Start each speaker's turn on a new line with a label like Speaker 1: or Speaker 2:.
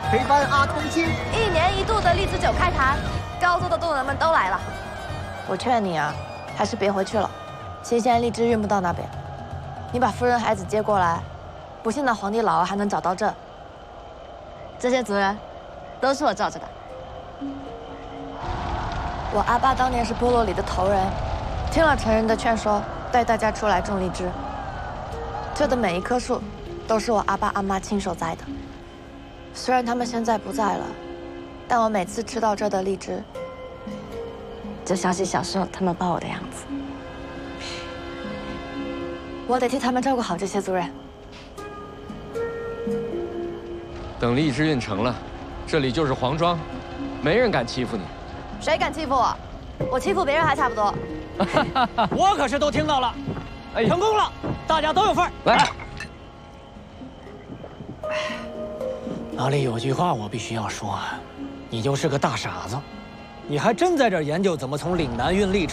Speaker 1: 陪伴阿童亲。
Speaker 2: 1年1度的荔枝酒开坛，高州的动人们都来了。
Speaker 3: 我劝你啊，还是别回去了，新鲜荔枝运不到那边。你把夫人孩子接过来，不信那皇帝老儿还能找到这。这些族人，都是我罩着的。我阿爸当年是部落里的头人，听了成人的劝说，带大家出来种荔枝。这的每一棵树，都是我阿爸阿妈亲手栽的。虽然他们现在不在了，但我每次吃到这的荔枝，就想起小时候他们抱我的样子。我得替他们照顾好这些族人。
Speaker 4: 等荔枝运成了，这里就是黄庄，没人敢欺负你。
Speaker 3: 谁敢欺负我？我欺负别人还差不多。
Speaker 5: 我可是都听到了，成功了，大家都有份儿。
Speaker 4: 来，
Speaker 5: 老李有句话我必须要说，你就是个大傻子，你还真在这儿研究怎么从岭南运荔枝。